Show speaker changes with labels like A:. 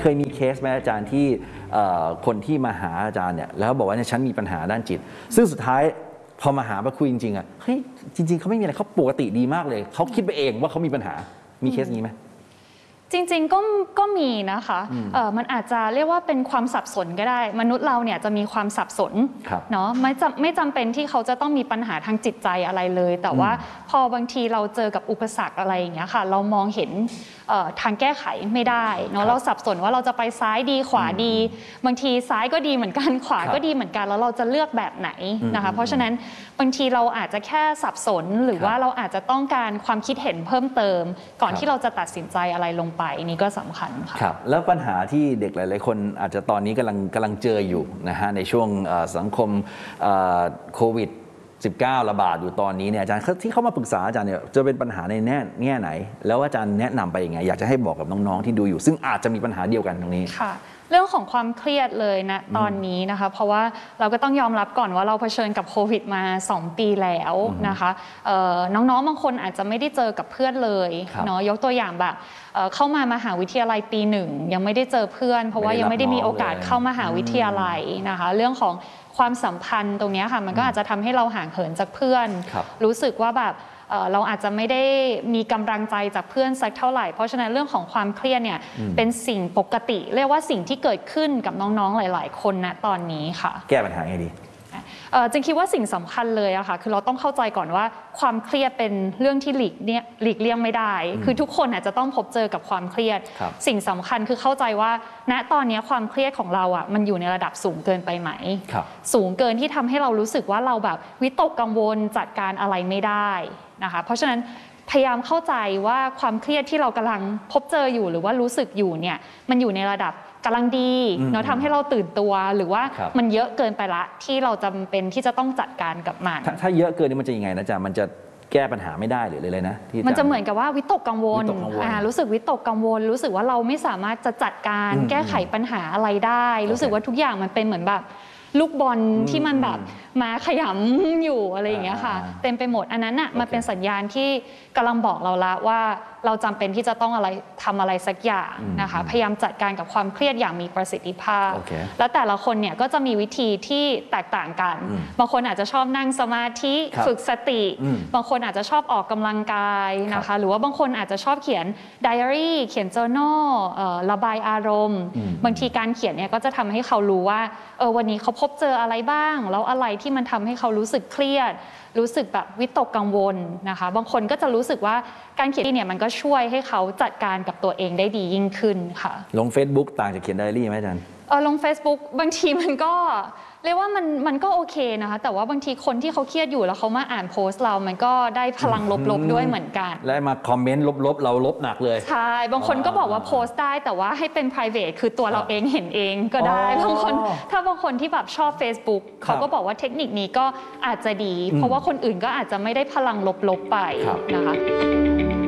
A: ยมีเคสไหมอาจารย์ที่คนที่มาหาอาจารย์เนี่ยแล้วบอกว่าเนี่ยฉันมีปัญหาด้านจิตซึ่งสุดท้ายพอมาหาคุยจริงๆเฮ้ยจริงๆเขาไม่มีอะไรเขาปกติดีมากเลยเขาคิดไปเองว่าเขามีปัญหามีเคสนี้ไหม
B: จริงๆก็มีนะคะมันอาจจะเรียกว่าเป็นความสับสนก็ได้มนุษย์เราเนี่ยจะมีความสับสนเนาะไม่จำเป็นที่เขาจะต้องมีปัญหาทางจิตใจอะไรเลยแต่ว่าพอบางทีเราเจอกับอุปสรรคอะไรอย่างเงี้ยค่ะเรามองเห็นทางแก้ไขไม่ได้เนาะเราสับสนว่าเราจะไปซ้ายดีขวาดีบางทีซ้ายก็ดีเหมือนกันขวาก็ดีเหมือนกันแล้วเราจะเลือกแบบไหนนะคะเพราะฉะนั้นบางทีเราอาจจะแค่สับสนหรือว่าเราอาจจะต้องการความคิดเห็นเพิ่มเติมก่อนที่เราจะตัดสินใจอะไรลงไปนี่ก็สำคัญค่ะ
A: ครับแล้วปัญหาที่เด็กหลายๆคนอาจจะตอนนี้กำลังเจออยู่นะฮะในช่วงสังคมโควิด19ระบาดอยู่ตอนนี้เนี่ยอาจารย์ที่เข้ามาปรึกษาอาจารย์เนี่ยจะเป็นปัญหาในแง่ไหนแล้วอาจารย์แนะนำไปยังไงอยากจะให้บอกกับน้องๆที่ดูอยู่ซึ่งอาจจะมีปัญหาเดียวกันตรงนี้
B: ค่ะเรื่องของความเครียดเลยนะตอนนี้นะคะเพราะว่าเราก็ต้องยอมรับก่อนว่าเราเผชิญกับโควิดมา2 ปีแล้วนะคะน้องๆบางคนอาจจะไม่ได้เจอกับเพื่อนเลยเนาะยกตัวอย่างแบบเข้ามามหาวิทยาลัยปี 1ยังไม่ได้เจอเพื่อนเพราะว่ายังไม่ได้มีโอกาสเข้ามหาวิทยาลัยนะคะเรื่องของความสัมพันธ์ตรงนี้ค่ะมันก็อาจจะทำให้เราห่างเหินจากเพื่อนรู้สึกว่าแบบเราอาจจะไม่ได้มีกำลังใจจากเพื่อนสักเท่าไหร่เพราะฉะนั้นเรื่องของความเครียดเนี่ยเป็นสิ่งปกติเรียกว่าสิ่งที่เกิดขึ้นกับน้องๆหลายๆคนณตอนนี้ค่ะ
A: แก้ปัญหาไงดี
B: จึงคิดว่าสิ่งสำคัญเลยอะค่ะคือเราต้องเข้าใจก่อนว่าความเครียดเป็นเรื่องที่หลีกเลี่ยงไม่ได้คือทุกคนอาจจะต้องพบเจอกับความเครียดสิ่งสำคัญคือเข้าใจว่าณตอนนี้ความเครียดของเราอะมันอยู่ในระดับสูงเกินไปไหมสูงเกินที่ทำให้เรารู้สึกว่าเราแบบวิตกกังวลจัดการอะไรไม่ได้นะคะเพราะฉะนั้นพยายามเข้าใจว่าความเครียดที่เรากำลังพบเจออยู่หรือว่ารู้สึกอยู่เนี่ยมันอยู่ในระดับกำลังดีเนาะทำให้เราตื่นตัวหรือว่ามันเยอะเกินไปละที่เราจำเป็นที่จะต้องจัดการกับมัน
A: ถ้าเยอะเกินนี่มันจะยังไงนะจ๊ะมันจะแก้ปัญหาไม่ได้หรืออะไรนะ
B: มันจะเหมือนกับว่าวิตกกังวลรู้สึกวิตกกังวลรู้สึกว่าเราไม่สามารถจะจัดการแก้ไขปัญหาอะไรได้รู้สึกว่าทุกอย่างมันเป็นเหมือนแบบลูกบอลที่มันแบบมาขยำอยู่อะไรอย่างเงี้ยค่ะเต็มไปหมดอันนั้นอ่ะมันเป็นสัญญาณที่กำลังบอกเราละว่าเราจำเป็นที่จะต้องทำอะไรสักอย่างนะคะพยายามจัดการกับความเครียดอย่างมีประสิทธิภาพแล้วแต่ละคนเนี่ยก็จะมีวิธีที่แตกต่างกันบางคนอาจจะชอบนั่งสมาธิฝึกสติบางคนอาจจะชอบออกกำลังกายนะคะหรือว่าบางคนอาจจะชอบเขียนไดอารี่เขียน journal ระบายอารมณ์บางทีการเขียนเนี่ยก็จะทำให้เขารู้ว่าวันนี้เขาพบเจออะไรบ้างแล้วอะไรที่มันทำให้เขารู้สึกเครียดรู้สึกแบบวิตกกังวลนะคะบางคนก็จะรู้สึกว่าการเขียนเนี่ยมันก็ช่วยให้เขาจัดการกับตัวเองได้ดียิ่งขึ้นค่ะ
A: ลง Facebook ต่างจากเขียนไดอารี่ไหมอาจารย์
B: ลง Facebook บางทีมันก็เรียกว่ามันก็โอเคนะคะแต่ว่าบางทีคนที่เขาเครียดอยู่แล้วเขามาอ่านโพสต์เรามันก็ได้พลังลบๆด้วยเหมือนกัน
A: และมาคอมเมนต์ลบๆเราลบหนักเลย
B: ใช่บางคนก็บอกว่าโพสต์ได้แต่ว่าให้เป็น private คือตัวเราเองเห็นเองก็ได้บางคนถ้าบางคนที่แบบชอบ Facebook เขาก็บอกว่าเทคนิคนี้ก็อาจจะดีเพราะว่าคนอื่นก็อาจจะไม่ได้พลังลบๆไปนะคะ